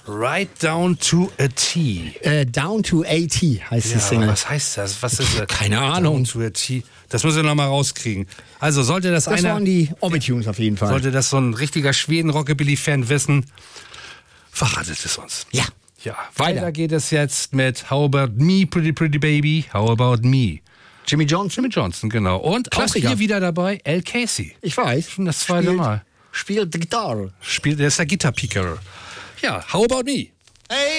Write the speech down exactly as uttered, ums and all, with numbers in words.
Right Down to a T. Äh, Down to a T heißt Ja, die Single. was heißt das? Was ist das? Keine Ahnung. Down to a T. Das müssen wir noch mal rauskriegen. Also sollte das, Das einer, waren die Orbitunes auf jeden Fall. sollte das so ein richtiger Schweden-Rockabilly-Fan wissen, verratet es uns. Ja. Ja, weiter, weiter geht es jetzt mit How About Me, Pretty Pretty Baby, How About Me. Jimmy Johnson. Jimmy Johnson, genau. Und Klassiker. auch hier wieder dabei Al Casey. Ich weiß. Schon das zweite Spielt- Mal. Spielt die Gitarre. Spielt, der ist der Gitarre-Picker. Ja, How About Me. Hey!